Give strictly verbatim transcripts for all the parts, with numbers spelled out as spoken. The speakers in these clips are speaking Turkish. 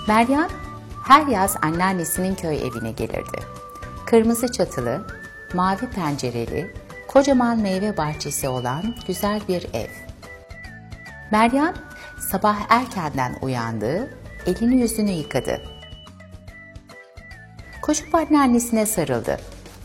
Meryem her yaz anneannesinin köy evine gelirdi. Kırmızı çatılı, mavi pencereli, kocaman meyve bahçesi olan güzel bir ev. Meryem sabah erkenden uyandı, elini yüzünü yıkadı. Koşup anneannesine sarıldı.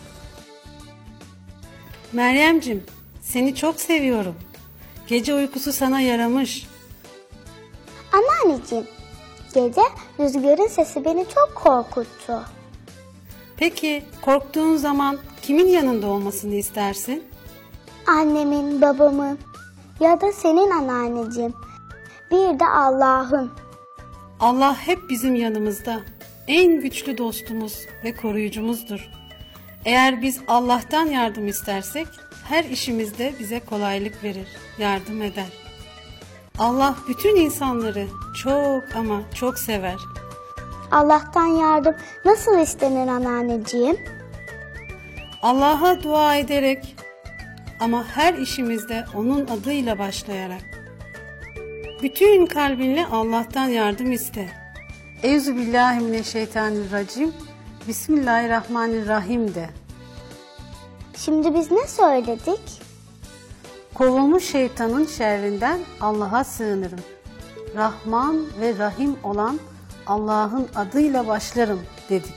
Meryemcim, seni çok seviyorum. Gece uykusu sana yaramış. Anneanneciğim, gece rüzgarın sesi beni çok korkuttu. Peki korktuğun zaman kimin yanında olmasını istersin? Annemin, babamın ya da senin anneanneciğim. Bir de Allah'ın. Allah hep bizim yanımızda. En güçlü dostumuz ve koruyucumuzdur. Eğer biz Allah'tan yardım istersek her işimizde bize kolaylık verir, yardım eder. Allah bütün insanları çok ama çok sever. Allah'tan yardım nasıl istenir anneanneciğim? Allah'a dua ederek ama her işimizde onun adıyla başlayarak. Bütün kalbinle Allah'tan yardım iste. Euzubillahimineşşeytanirracim. Bismillahirrahmanirrahim de. Şimdi biz ne söyledik? Kovulmuş şeytanın şerrinden Allah'a sığınırım. Rahman ve Rahim olan Allah'ın adıyla başlarım dedik.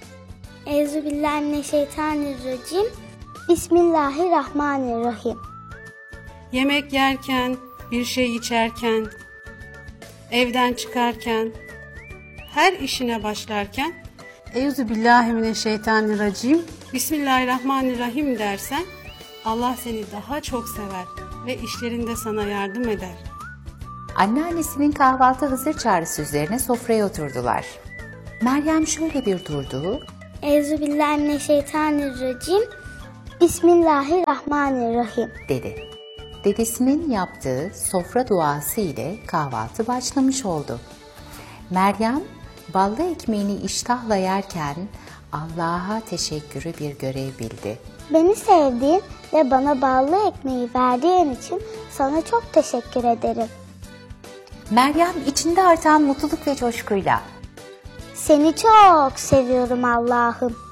Euzubillahimineşşeytanirracim. Bismillahirrahmanirrahim. Yemek yerken, bir şey içerken, evden çıkarken, her işine başlarken Euzubillahimineşşeytanirracim. Bismillahirrahmanirrahim dersen Allah seni daha çok sever ve işlerinde sana yardım eder. Anneannesinin kahvaltı hazır çağrısı üzerine sofraya oturdular. Meryem şöyle bir durdu. Euzubillahimineşşeytanirracim. Bismillahirrahmanirrahim dedi. Dedesinin yaptığı sofra duası ile kahvaltı başlamış oldu. Meryem ballı ekmeğini iştahla yerken Allah'a teşekkürü bir görev bildi. Beni sevdiğin ve bana ballı ekmeği verdiğin için sana çok teşekkür ederim. Meryem içinde artan mutluluk ve coşkuyla Seni çok seviyorum Allah'ım.